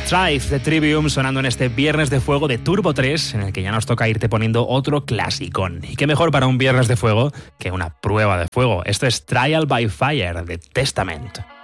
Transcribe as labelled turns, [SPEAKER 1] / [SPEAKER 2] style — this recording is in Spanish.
[SPEAKER 1] Strife de Trivium sonando en este Viernes de Fuego de Turbo 3, en el que ya nos toca irte poniendo otro clasicón. Y qué mejor para un Viernes de Fuego que una prueba de fuego. Esto es Trial by Fire de Testament.